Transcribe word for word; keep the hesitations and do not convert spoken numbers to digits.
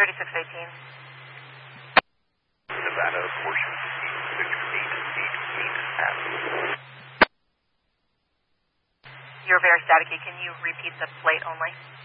thirty-six eighteen. Nevada, portion six eight eight eight F. You're very staticky. Can you repeat the plate only?